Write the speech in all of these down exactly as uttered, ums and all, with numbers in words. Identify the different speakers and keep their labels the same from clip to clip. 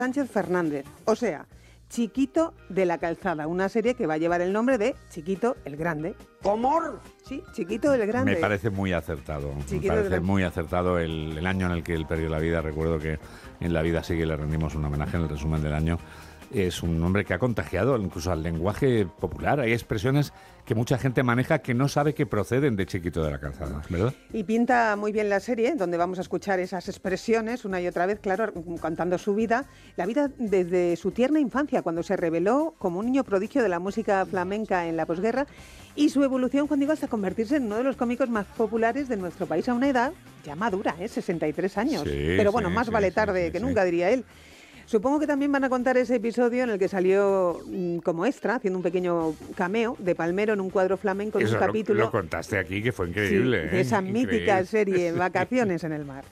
Speaker 1: Sánchez Fernández, o sea, Chiquito de la Calzada, una serie que va a llevar el nombre de Chiquito el Grande.
Speaker 2: ¿Cómo?
Speaker 1: Sí, Chiquito el Grande.
Speaker 3: Me parece muy acertado,
Speaker 1: Chiquito
Speaker 3: me parece muy acertado el, el año en el que él perdió la vida. Recuerdo que en La Vida Sigue le rendimos un homenaje en el resumen del año. Es un hombre que ha contagiado incluso al lenguaje popular. Hay expresiones que mucha gente maneja que no sabe que proceden de Chiquito de la Calzada, ¿verdad?
Speaker 1: Y pinta muy bien la serie, donde vamos a escuchar esas expresiones una y otra vez, claro, contando su vida, la vida desde su tierna infancia, cuando se reveló como un niño prodigio de la música flamenca en la posguerra, y su evolución, cuando digo, hasta convertirse en uno de los cómicos más populares de nuestro país a una edad ya madura, ¿eh? sesenta y tres años.
Speaker 3: Sí,
Speaker 1: Pero bueno,
Speaker 3: sí,
Speaker 1: más
Speaker 3: sí,
Speaker 1: vale
Speaker 3: sí,
Speaker 1: tarde
Speaker 3: sí,
Speaker 1: que
Speaker 3: sí.
Speaker 1: nunca, diría él. Supongo que también van a contar ese episodio en el que salió mmm, como extra, haciendo un pequeño cameo de Palmero en un cuadro flamenco en
Speaker 3: Eso
Speaker 1: un
Speaker 3: lo,
Speaker 1: capítulo.
Speaker 3: lo contaste aquí, que fue increíble.
Speaker 1: Sí,
Speaker 3: ¿eh?
Speaker 1: de esa
Speaker 3: Increíble.
Speaker 1: mítica serie Vacaciones en el mar.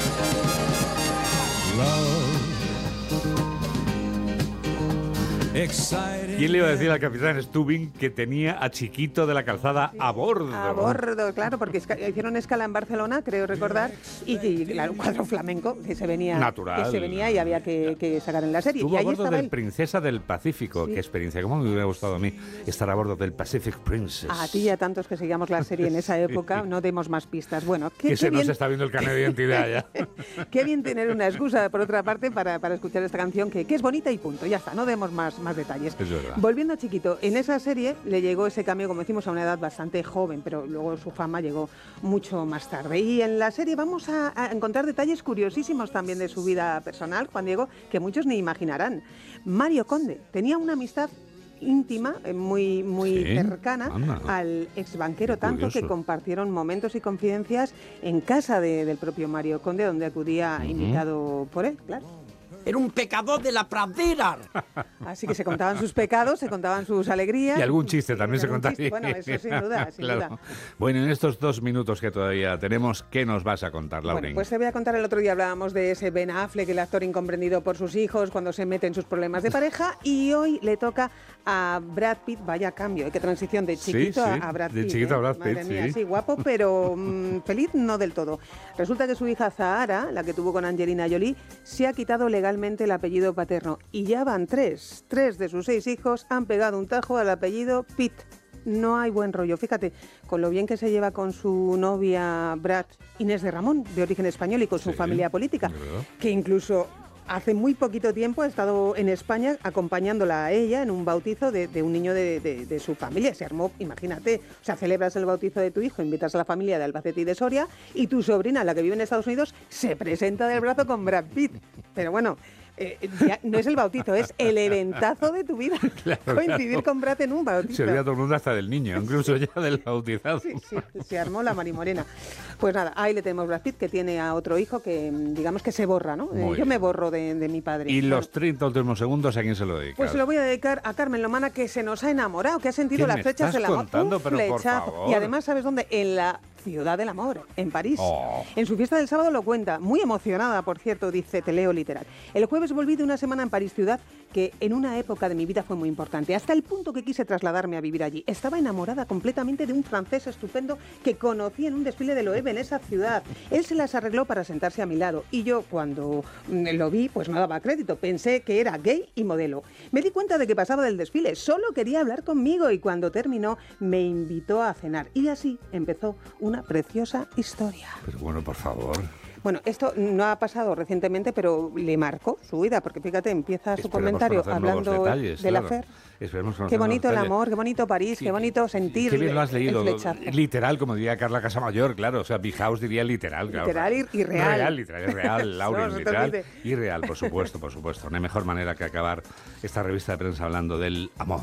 Speaker 3: ¿Quién le iba a decir al capitán Stubing que tenía a Chiquito de la Calzada a bordo?
Speaker 1: A bordo, claro, porque esca- hicieron escala en Barcelona, creo recordar, y, y claro, un cuadro flamenco que se venía,
Speaker 3: Natural.
Speaker 1: que se venía y había que, que sacar en la serie.
Speaker 3: Estuvo
Speaker 1: y
Speaker 3: a
Speaker 1: ahí
Speaker 3: bordo
Speaker 1: estaba
Speaker 3: del
Speaker 1: él.
Speaker 3: Princesa del Pacífico.
Speaker 1: Sí.
Speaker 3: Qué experiencia. ¿Cómo me hubiera gustado a mí estar a bordo del Pacific Princess?
Speaker 1: A ti y a tantos que seguíamos la serie en esa época, no demos más pistas. Bueno, qué,
Speaker 3: Que se
Speaker 1: qué
Speaker 3: nos
Speaker 1: bien,
Speaker 3: está viendo el carnet de identidad ya.
Speaker 1: qué bien tener una excusa, por otra parte, para, para escuchar esta canción, que, que es bonita y punto. Ya está, no demos más, más detalles.
Speaker 3: Es verdad.
Speaker 1: Volviendo a Chiquito, en esa serie le llegó ese cambio, como decimos, a una edad bastante joven, pero luego su fama llegó mucho más tarde. Y en la serie vamos a, a encontrar detalles curiosísimos también de su vida personal, Juan Diego, que muchos ni imaginarán. Mario Conde tenía una amistad íntima, eh, muy, muy
Speaker 3: Sí,
Speaker 1: cercana
Speaker 3: anda.
Speaker 1: al exbanquero,
Speaker 3: Qué
Speaker 1: tanto
Speaker 3: curioso.
Speaker 1: que compartieron momentos y confidencias en casa de- del propio Mario Conde, donde acudía
Speaker 3: Ujú.
Speaker 1: invitado por él, claro.
Speaker 2: Era un pecador de la pradera.
Speaker 1: Así que se contaban sus pecados, se contaban sus alegrías.
Speaker 3: Y algún chiste también se
Speaker 1: algún
Speaker 3: contaría.
Speaker 1: chiste. Bueno, eso sin duda, sin
Speaker 3: Claro.
Speaker 1: duda.
Speaker 3: Bueno, en estos dos minutos que todavía tenemos, ¿qué nos vas a contar, Lauren?
Speaker 1: Bueno, pues te voy a contar, el otro día hablábamos de ese Ben Affleck, el actor incomprendido por sus hijos cuando se mete en sus problemas de pareja, y hoy le toca a Brad Pitt, vaya cambio, ¿eh? Qué transición de
Speaker 3: Sí,
Speaker 1: chiquito
Speaker 3: sí,
Speaker 1: a, a Brad
Speaker 3: de
Speaker 1: Pitt.
Speaker 3: chiquito
Speaker 1: ¿eh?
Speaker 3: a Brad
Speaker 1: Madre
Speaker 3: Pitt,
Speaker 1: mía,
Speaker 3: sí.
Speaker 1: sí, guapo, pero mm, feliz no del todo. Resulta que su hija Zahara, la que tuvo con Angelina Jolie, se ha quitado legalmente el apellido paterno, y ya van tres, tres de sus seis hijos han pegado un tajo al apellido Pitt. No hay buen rollo. Fíjate, con lo bien que se lleva con su novia Brad, Inés de Ramón, de origen español, y con su
Speaker 3: Sí,
Speaker 1: familia política,
Speaker 3: de verdad.
Speaker 1: que incluso hace muy poquito tiempo ha estado en España acompañándola a ella en un bautizo de, de un niño de, de- de su familia. Se armó, imagínate, o sea, celebras el bautizo de tu hijo, invitas a la familia de Albacete y de Soria, y tu sobrina, la que vive en Estados Unidos, se presenta del brazo con Brad Pitt. Pero bueno, eh, ya no es el bautizo, es el eventazo de tu vida.
Speaker 3: Claro,
Speaker 1: Coincidir
Speaker 3: claro.
Speaker 1: con Brad en un bautizo.
Speaker 3: Se olvida todo el mundo hasta del niño, incluso ya del bautizado.
Speaker 1: Sí, sí, se armó la marimorena. Pues nada, ahí le tenemos Brad Pitt, que tiene a otro hijo que, mm, digamos que se borra, ¿no? Eh,
Speaker 3: Muy
Speaker 1: Yo me
Speaker 3: bien.
Speaker 1: borro de, de mi padre.
Speaker 3: Y
Speaker 1: Bueno,
Speaker 3: los treinta últimos segundos, ¿a quién se lo dedicas?
Speaker 1: pues se lo voy a dedicar a Carmen Lomana, que se nos ha enamorado, que ha sentido
Speaker 3: ¿Qué
Speaker 1: las
Speaker 3: me
Speaker 1: flechas
Speaker 3: estás
Speaker 1: del amor.
Speaker 3: contando?
Speaker 1: Un
Speaker 3: Pero por
Speaker 1: flechazo.
Speaker 3: favor.
Speaker 1: Y además, ¿sabes dónde? En la Ciudad del Amor, en París.
Speaker 3: Oh.
Speaker 1: En su fiesta del sábado lo cuenta, muy emocionada, por cierto, dice, te leo literal. El jueves volví de una semana en París, ciudad que en una época de mi vida fue muy importante, hasta el punto que quise trasladarme a vivir allí. Estaba enamorada completamente de un francés estupendo que conocí en un desfile de Loewe en esa ciudad. Él se las arregló para sentarse a mi lado, y yo, cuando mm, lo vi, pues no daba crédito. Pensé que era gay y modelo. Me di cuenta de que pasaba del desfile, solo quería hablar conmigo, y cuando terminó me invitó a cenar. Y así empezó una preciosa historia.
Speaker 3: Pero bueno, por favor.
Speaker 1: Bueno, esto no ha pasado recientemente, pero le marcó su vida, porque fíjate, empieza su
Speaker 3: Esperemos
Speaker 1: comentario
Speaker 3: conocer nuevos
Speaker 1: hablando
Speaker 3: detalles,
Speaker 1: de la
Speaker 3: claro.
Speaker 1: F E R.
Speaker 3: Esperemos conocer
Speaker 1: Qué bonito
Speaker 3: nuevos
Speaker 1: el
Speaker 3: detalles.
Speaker 1: amor, qué bonito París,
Speaker 3: Sí,
Speaker 1: qué bonito sentir
Speaker 3: Qué bien lo has
Speaker 1: el
Speaker 3: leído.
Speaker 1: flechazo.
Speaker 3: Literal, como diría Carla Casamayor, claro. O sea, House diría literal. Claro.
Speaker 1: Literal y- y real.
Speaker 3: Real, literal, y real, Lauren,
Speaker 1: No se te
Speaker 3: literal
Speaker 1: olvide.
Speaker 3: y real, por supuesto, por supuesto. No hay mejor manera que acabar esta revista de prensa hablando del amor.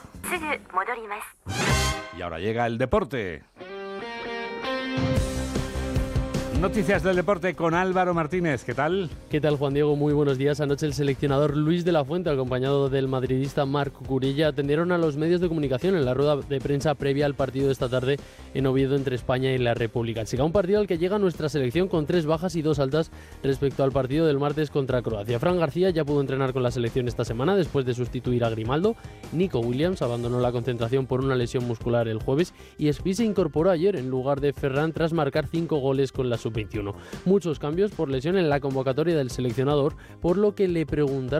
Speaker 3: Y ahora llega el deporte. Noticias del deporte con Álvaro Martínez. ¿Qué tal?
Speaker 4: ¿Qué tal, Juan Diego? Muy buenos días. Anoche el seleccionador Luis de la Fuente, acompañado del madridista Marc Curella, atendieron a los medios de comunicación en la rueda de prensa previa al partido de esta tarde en Oviedo entre España y la República Checa. Un partido al que llega nuestra selección con tres bajas y dos altas respecto al partido del martes contra Croacia. Fran García ya pudo entrenar con la selección esta semana después de sustituir a Grimaldo. Nico Williams abandonó la concentración por una lesión muscular el jueves, y Espí se incorporó ayer en lugar de Ferran tras marcar cinco goles con la sub veintiuno. Muchos cambios por lesión en la convocatoria del seleccionador, por lo que le preguntaron